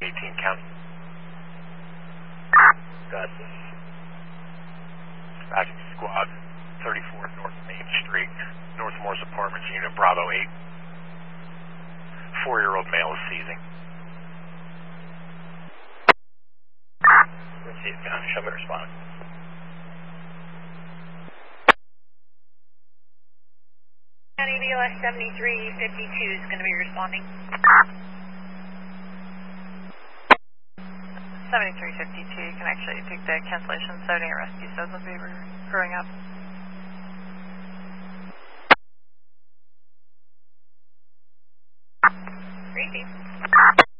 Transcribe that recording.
18 County. Got this. Dispatching squad, 34 North Main Street, North Morse Apartments, Unit Bravo 8. 4-year-old male is seizing. Receive, show me response. County BOS 7352 is going to be responding. 7352, you can actually take the cancellation 70 and rescue says that they were growing up. Creepy.